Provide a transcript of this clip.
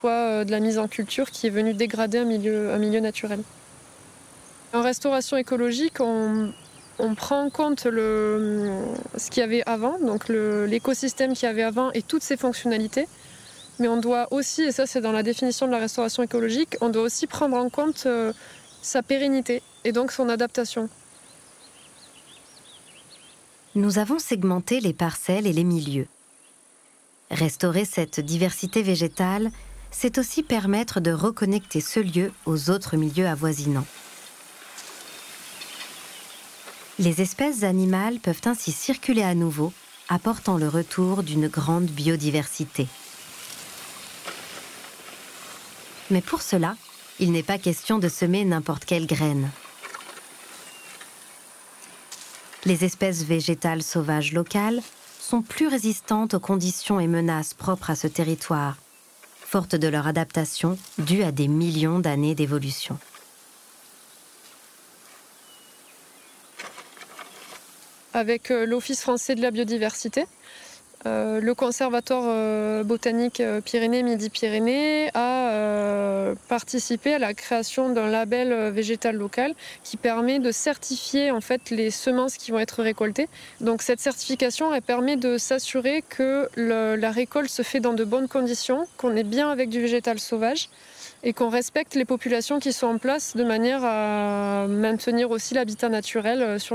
soit de la mise en culture qui est venue dégrader un milieu naturel. En restauration écologique, on prend en compte ce qu'il y avait avant, donc l'écosystème qu'il y avait avant et toutes ses fonctionnalités. Mais on doit aussi, et ça c'est dans la définition de la restauration écologique, on doit aussi prendre en compte sa pérennité et donc son adaptation. Nous avons segmenté les parcelles et les milieux. Restaurer cette diversité végétale, c'est aussi permettre de reconnecter ce lieu aux autres milieux avoisinants. Les espèces animales peuvent ainsi circuler à nouveau, apportant le retour d'une grande biodiversité. Mais pour cela, il n'est pas question de semer n'importe quelle graine. Les espèces végétales sauvages locales sont plus résistantes aux conditions et menaces propres à ce territoire, fortes de leur adaptation due à des millions d'années d'évolution. Avec l'Office français de la biodiversité, le Conservatoire botanique Pyrénées-Midi-Pyrénées a participé à la création d'un label végétal local qui permet de certifier en fait les semences qui vont être récoltées. Donc cette certification elle permet de s'assurer que la récolte se fait dans de bonnes conditions, qu'on est bien avec du végétal sauvage et qu'on respecte les populations qui sont en place de manière à maintenir aussi l'habitat naturel sur